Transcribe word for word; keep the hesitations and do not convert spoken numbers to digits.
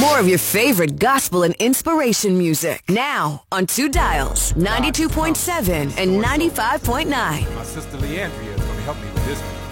More of your favorite gospel and inspiration music now on two dials, ninety-two point seven and ninety-five point nine. My sister Leandria is going to help me with this one.